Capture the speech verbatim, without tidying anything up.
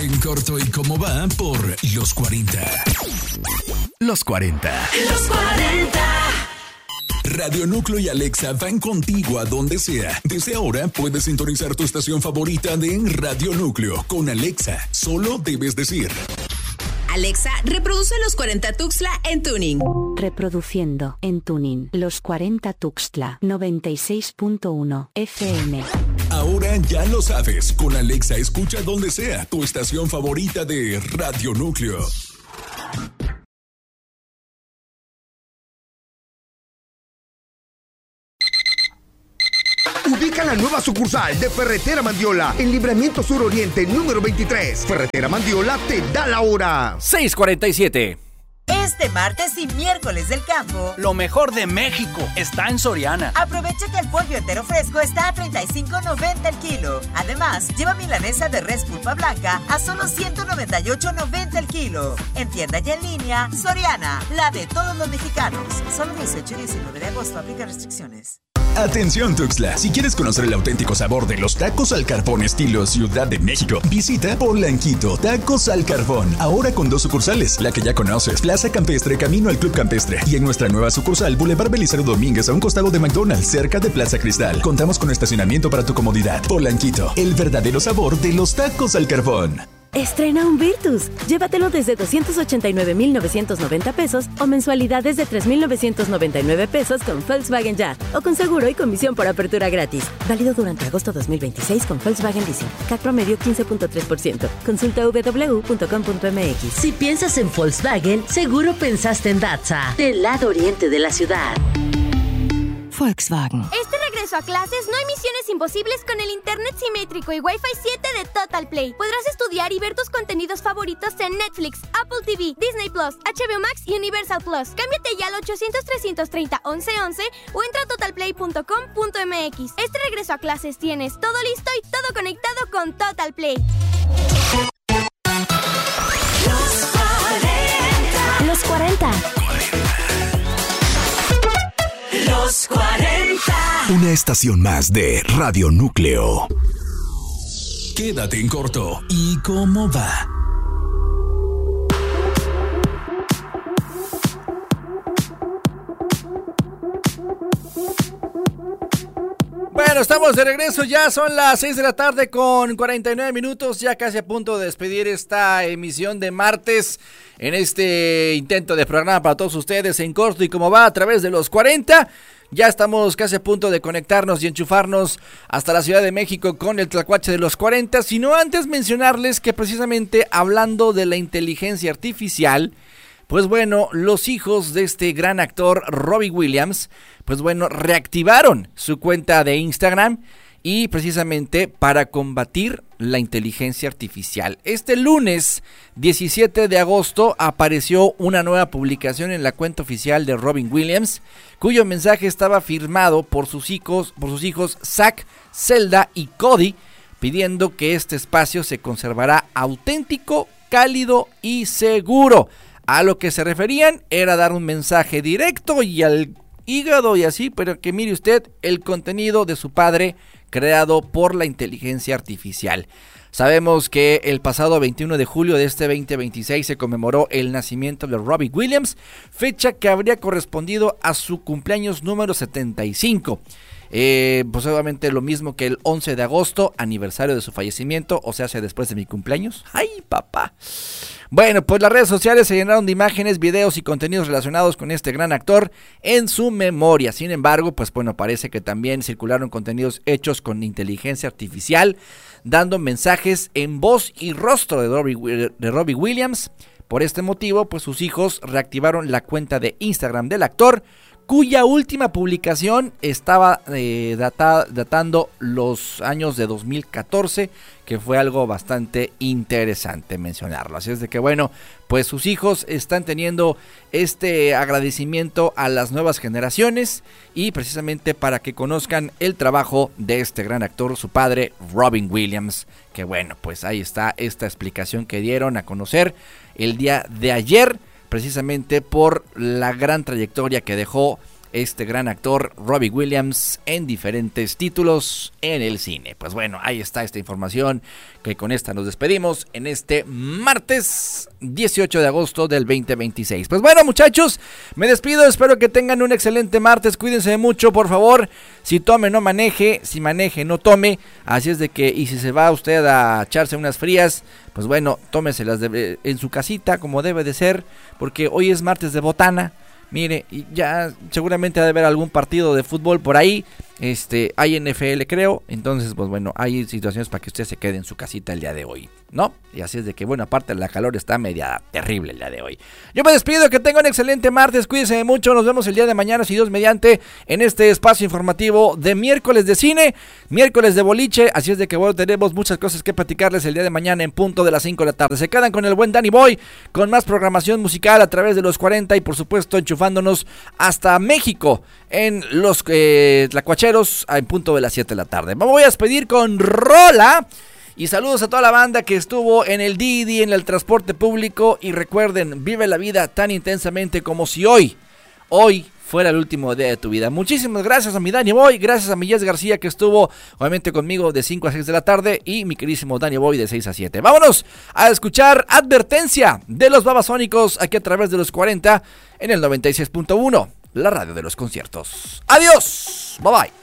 En corto y cómo va por Los cuarenta. Los cuarenta. Los cuarenta. Radio Núcleo y Alexa van contigo a donde sea. Desde ahora puedes sintonizar tu estación favorita de Radio Núcleo. Con Alexa, solo debes decir: Alexa, reproduce Los cuarenta Tuxtla en tuning. Reproduciendo en tuning Los cuarenta Tuxtla noventa y seis punto uno F M. Ahora ya lo sabes. Con Alexa escucha donde sea tu estación favorita de Radio Núcleo. Ubica la nueva sucursal de Ferretera Mandiola en Libramiento Sur Oriente número veintitrés. Ferretera Mandiola te da la hora. seis cuarenta y siete. Este martes y miércoles del campo, lo mejor de México está en Soriana. Aprovecha que el pollo entero fresco está a treinta y cinco noventa el kilo. Además, lleva milanesa de res pulpa blanca a solo ciento noventa y ocho noventa el kilo. En tienda y en línea, Soriana, la de todos los mexicanos. Solo dieciocho y diecinueve de agosto, aplica restricciones. Atención Tuxtla, si quieres conocer el auténtico sabor de los tacos al carbón estilo Ciudad de México, visita Polanquito Tacos al Carbón, ahora con dos sucursales, la que ya conoces, Plaza Campestre, camino al Club Campestre, y en nuestra nueva sucursal, Boulevard Belisario Domínguez, a un costado de McDonald's, cerca de Plaza Cristal. Contamos con estacionamiento para tu comodidad. Polanquito, el verdadero sabor de los tacos al carbón. Estrena un Virtus. Llévatelo desde doscientos ochenta y nueve mil novecientos noventa pesos o mensualidades de tres mil novecientos noventa y nueve pesos con Volkswagen Ya o con seguro y comisión por apertura gratis. Válido durante agosto dos mil veintiséis con Volkswagen Leasing. C A C promedio quince punto tres por ciento. Consulta doble u doble u doble u punto com punto m x. Si piensas en Volkswagen, seguro pensaste en Datsa, del lado oriente de la ciudad. Volkswagen. Este regreso a clases no hay misiones imposibles con el internet simétrico y Wi-Fi siete de Total Play. Podrás estudiar y ver tus contenidos favoritos en Netflix, Apple T V, Disney Plus, H B O Max y Universal Plus. Cámbiate ya al ochocientos, trescientos treinta, once once o entra a total play punto com punto m x. Este regreso a clases tienes todo listo y todo conectado con Total Play. Los cuarenta. Los cuarenta. Una estación más de Radio Núcleo. Quédate en corto y cómo va. Bueno, estamos de regreso, ya son las seis de la tarde con cuarenta y nueve minutos, ya casi a punto de despedir esta emisión de martes en este intento de programa para todos ustedes en corto y cómo va a través de los cuarenta. Ya estamos casi a punto de conectarnos y enchufarnos hasta la Ciudad de México con el tlacuache de los cuarenta, sino antes mencionarles que precisamente hablando de la inteligencia artificial, pues bueno, los hijos de este gran actor Robbie Williams, pues bueno, reactivaron su cuenta de Instagram y precisamente para combatir la inteligencia artificial. Este lunes diecisiete de agosto apareció una nueva publicación en la cuenta oficial de Robin Williams, cuyo mensaje estaba firmado por sus hijos, por sus hijos Zack, Zelda y Cody, pidiendo que este espacio se conservará auténtico, cálido y seguro. A lo que se referían era dar un mensaje directo y al hígado y así, pero que mire usted el contenido de su padre creado por la inteligencia artificial. Sabemos que el pasado veintiuno de julio de este veinte veintiséis se conmemoró el nacimiento de Robbie Williams, fecha que habría correspondido a su cumpleaños número setenta y cinco. Eh, pues obviamente lo mismo que el once de agosto, aniversario de su fallecimiento, o sea, hace después de mi cumpleaños. ¡Ay, papá! Bueno, pues las redes sociales se llenaron de imágenes, videos y contenidos relacionados con este gran actor en su memoria. Sin embargo, pues bueno, parece que también circularon contenidos hechos con inteligencia artificial, dando mensajes en voz y rostro de Robbie, de Robbie Williams. Por este motivo, pues sus hijos reactivaron la cuenta de Instagram del actor, cuya última publicación estaba eh, data, datando los años de dos mil catorce, que fue algo bastante interesante mencionarlo. Así es de que bueno, pues sus hijos están teniendo este agradecimiento a las nuevas generaciones y precisamente para que conozcan el trabajo de este gran actor, su padre Robin Williams, que bueno, pues ahí está esta explicación que dieron a conocer el día de ayer, precisamente por la gran trayectoria que dejó este gran actor Robbie Williams en diferentes títulos en el cine. Pues bueno, ahí está esta información, que con esta nos despedimos en este martes dieciocho de agosto del veinte veintiséis. Pues bueno, muchachos, me despido, espero que tengan un excelente martes, cuídense mucho, por favor. Si tome, no maneje, si maneje, no tome. Así es de que, y si se va usted a echarse unas frías, pues bueno, tómeselas de, en su casita como debe de ser, porque hoy es martes de botana. Mire, ya seguramente ha de haber algún partido de fútbol por ahí. Este, hay N F L, creo. Entonces, pues bueno, hay situaciones para que usted se quede en su casita el día de hoy, ¿no? Y así es de que, bueno, aparte la calor está media terrible el día de hoy. Yo me despido, que tenga un excelente martes, cuídense mucho. Nos vemos el día de mañana, si Dios mediante, en este espacio informativo de miércoles de cine, miércoles de boliche. Así es de que, bueno, tenemos muchas cosas que platicarles el día de mañana en punto de las cinco de la tarde. Se quedan con el buen Danny Boy, con más programación musical a través de los cuarenta y, por supuesto, enchufándonos hasta México en los eh, Tlacuacheros en punto de las siete de la tarde. Me voy a despedir con rola y saludos a toda la banda que estuvo en el Didi, en el transporte público, y recuerden, vive la vida tan intensamente como si hoy, hoy fuera el último día de tu vida. Muchísimas gracias a mi Danny Boy, gracias a mi Jess García, que estuvo obviamente conmigo de cinco a seis de la tarde, y mi queridísimo Danny Boy de seis a siete. Vámonos a escuchar Advertencia de los Babasónicos aquí a través de los cuarenta en el noventa y seis punto uno, la radio de los conciertos. Adiós, bye bye.